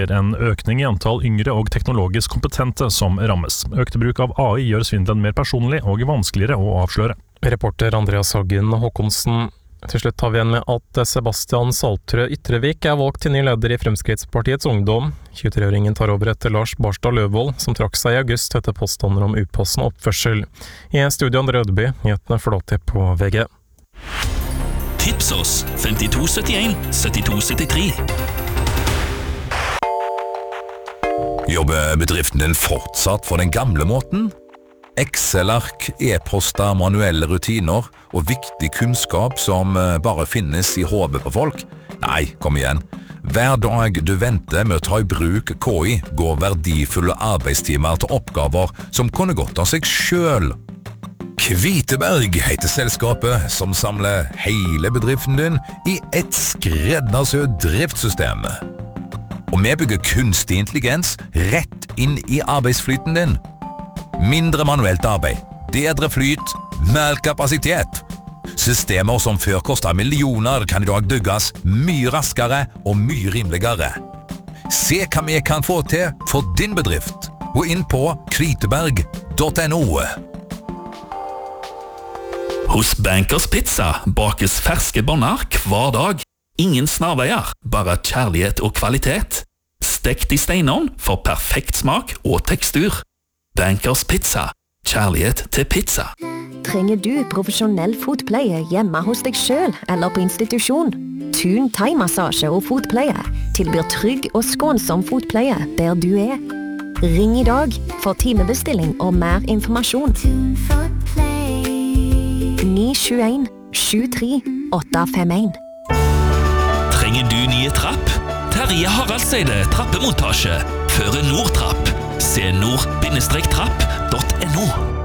En økning i antall yngre og teknologisk kompetente som rammes. Økte bruk av AI gjør svindelen mer personlig og vanskeligere å avsløre. Reporter Andreas Hagen Håkonsen. Til slutt tar vi igjen med at Sebastian Saltrø Ytrevik valgt til ny leder i Fremskrittspartiets Ungdom. 23-åringen tar over etter Lars Barstad Løvold, som trakk seg i august etter påstander om upassende oppførsel. I studio Andre Ødeby, nyhetene Flåte på VG. Tips oss 5271 7273. Jobber bedriften din fortsatt for den gamle måten? Excel-ark, e-poster, manuelle rutiner og viktig kunnskap som bare finnes i hodet på folk? Nei, kom igjen. Hver dag du venter med å ta i bruk KI, går verdifulle arbeidstimer til oppgaver som kunne gått av seg selv. Kviteberg heter selskapet som samler hele bedriften din i et skreddersydd driftssystem. Og vi bygger kunstig intelligens rett inn i arbeidsflyten din. Mindre manuelt arbeid, bedre flyt, mer kapasitet. Systemer som før kostet millioner kan i dag bygges mye raskere og mye rimeligere. Se hva vi kan få til for din bedrift. Gå inn på kviteberg.no. Hos Bankers Pizza bakes ferske boller hver dag. Ingen snarveier, bare kjærlighet og kvalitet. Stekt i steinovn for perfekt smak og tekstur. Bankers Pizza. Kjærlighet til pizza. Trenger du profesjonell fotpleie hjemme hos deg selv eller på institusjon? Thun thai-massasje og fotpleie tilbyr trygg og skånsom fotpleie der du er. Ring i dag for timebestilling og mer informasjon. 971 73 851. Trenger du nye trapp? Terje Haraldseide trappemontasje. Føre Nordtrapp. Se nord-trapp.no